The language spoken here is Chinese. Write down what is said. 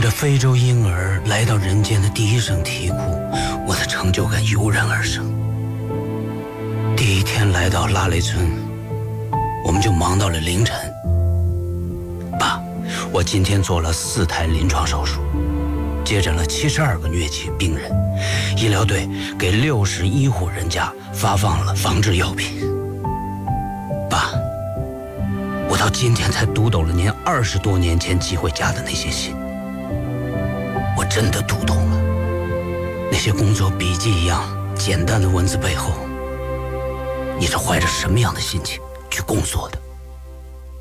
着非洲婴儿来到人间的第一声啼哭，我的成就感油然而生。第一天来到拉雷村，我们就忙到了凌晨。爸，我今天做了4台临床手术，接诊了72个疟疾病人，医疗队给61户人家发放了防治药品。爸，我到今天才读懂了您20多年前寄回家的那些信，我真的读懂了那些工作笔记一样简单的文字背后，你是怀着什么样的心情去工作的。